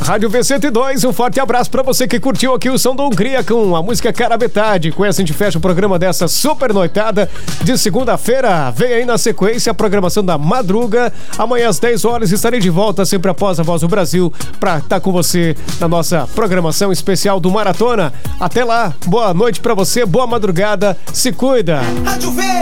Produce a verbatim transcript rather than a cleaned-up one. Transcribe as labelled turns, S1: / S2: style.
S1: Rádio V cento e dois, um forte abraço pra você que curtiu aqui o som do Hungria com a música Cara Metade. Com essa a gente fecha o programa dessa super noitada de segunda-feira. Vem aí na sequência a programação da Madruga. Amanhã às dez horas estarei de volta sempre após a Voz do Brasil pra estar com você na nossa programação especial do Maratona. Até lá, boa noite pra você, boa madrugada, se cuida.
S2: Rádio V